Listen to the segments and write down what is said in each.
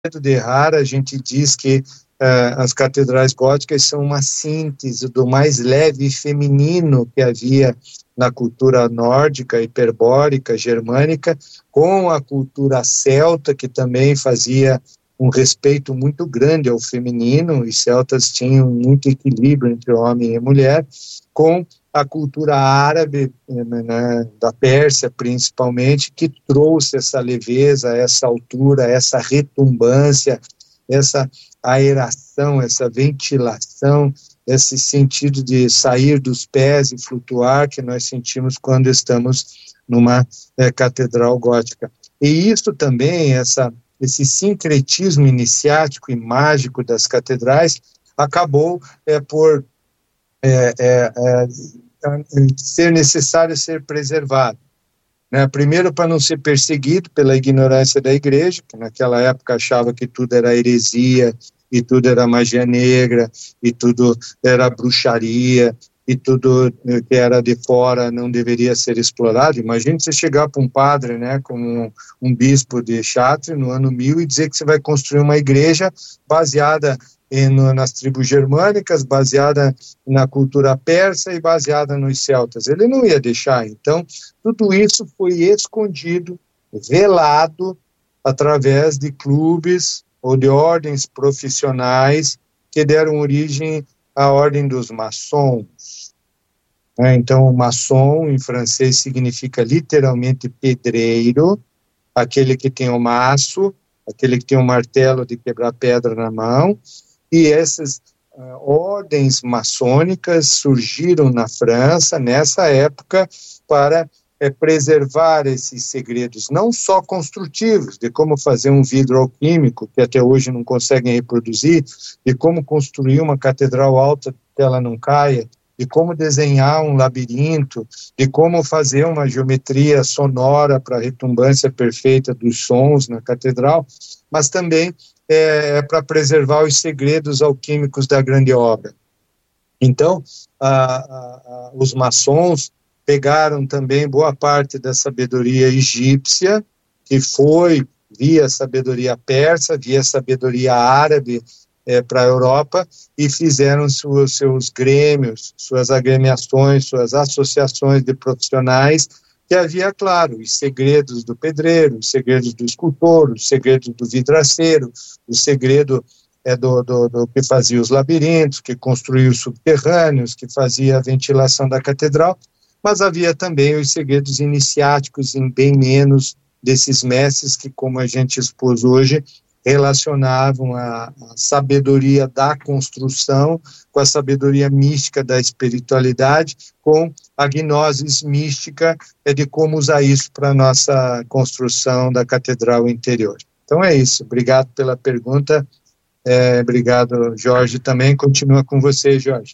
de Errara, a gente diz que as catedrais góticas são uma síntese do mais leve e feminino que havia na cultura nórdica, hiperbórica, germânica, com a cultura celta, que também fazia um respeito muito grande ao feminino. Os celtas tinham muito equilíbrio entre homem e mulher, com a cultura árabe, né, da Pérsia principalmente, que trouxe essa leveza, essa altura, essa retumbância, essa aeração, essa ventilação, esse sentido de sair dos pés e flutuar que nós sentimos quando estamos numa catedral gótica. E isso também, esse sincretismo iniciático e mágico das catedrais, acabou por ser necessário ser preservado. Né? Primeiro, para não ser perseguido pela ignorância da igreja, que naquela época achava que tudo era heresia, e tudo era magia negra, e tudo era bruxaria, e tudo que era de fora não deveria ser explorado. Imagine você chegar para um padre, né, como um bispo de Chartres, no ano 1000, e dizer que você vai construir uma igreja baseada nas tribos germânicas, baseada na cultura persa e baseada nos celtas. Ele não ia deixar. Então, tudo isso foi escondido, velado, através de clubes ou de ordens profissionais que deram origem à ordem dos maçons. Então, maçom, em francês, significa literalmente pedreiro, aquele que tem o maço, aquele que tem o martelo de quebrar pedra na mão. E essas ordens maçônicas surgiram na França, nessa época, para preservar esses segredos, não só construtivos, de como fazer um vidro alquímico, que até hoje não conseguem reproduzir, de como construir uma catedral alta que ela não caia, de como desenhar um labirinto, de como fazer uma geometria sonora para a retumbância perfeita dos sons na catedral, mas também para preservar os segredos alquímicos da grande obra. Então, os maçons pegaram também boa parte da sabedoria egípcia, que foi via sabedoria persa, via sabedoria árabe para a Europa, e fizeram seus grêmios, suas agremiações, suas associações de profissionais, que havia, claro, os segredos do pedreiro, os segredos do escultor, os segredos do vidraceiro, o segredo do que fazia os labirintos, que construía os subterrâneos, que fazia a ventilação da catedral, mas havia também os segredos iniciáticos em bem menos desses mestres que, como a gente expôs hoje, relacionavam a sabedoria da construção com a sabedoria mística da espiritualidade, com a gnosis mística de como usar isso para a nossa construção da catedral interior. Então é isso, obrigado pela pergunta, obrigado, Jorge, também. Continua com você, Jorge.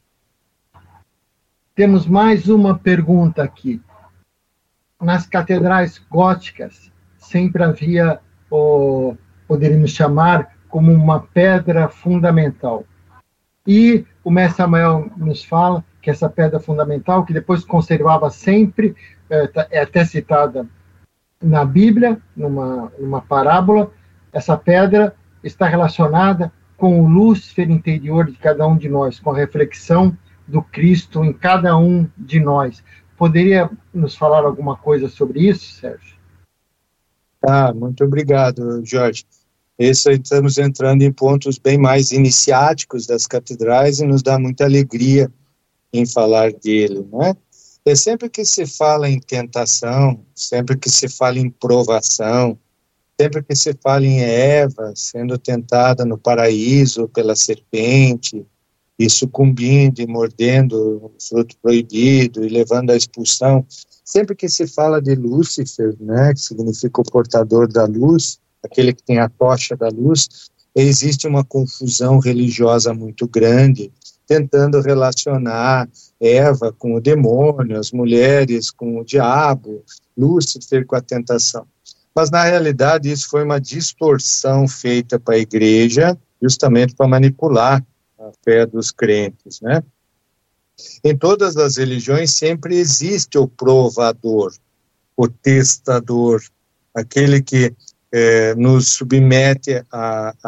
Temos mais uma pergunta aqui. Nas catedrais góticas, sempre havia, poderíamos chamar, como uma pedra fundamental. E o mestre Samuel nos fala que essa pedra fundamental, que depois conservava sempre, é até citada na Bíblia, numa parábola, essa pedra está relacionada com o lúcifer interior de cada um de nós, com a reflexão do Cristo em cada um de nós. Poderia nos falar alguma coisa sobre isso, Sérgio? Muito obrigado, Jorge. Estamos entrando em pontos bem mais iniciáticos das catedrais e nos dá muita alegria em falar dele, né? Sempre que se fala em tentação, sempre que se fala em provação, sempre que se fala em Eva sendo tentada no paraíso pela serpente, e sucumbindo e mordendo o fruto proibido e levando à expulsão, sempre que se fala de Lúcifer, né, que significa o portador da luz, aquele que tem a tocha da luz, existe uma confusão religiosa muito grande, tentando relacionar Eva com o demônio, as mulheres com o diabo, Lúcifer com a tentação. Mas, na realidade, isso foi uma distorção feita para a igreja, justamente para manipular a fé dos crentes, né? Em todas as religiões sempre existe o provador, o testador, aquele que nos submete a